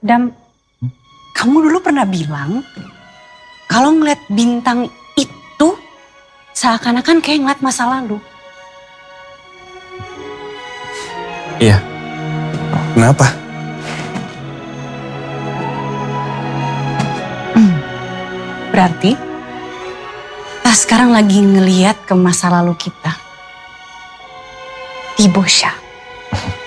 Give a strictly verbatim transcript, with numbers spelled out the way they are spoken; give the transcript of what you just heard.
Dam, kamu dulu pernah bilang kalau ngeliat bintang itu seakan-akan kayak ngeliat masa lalu. Iya. Kenapa? Hmm. Berarti kita sekarang lagi ngeliat ke masa lalu kita. Di Bosya.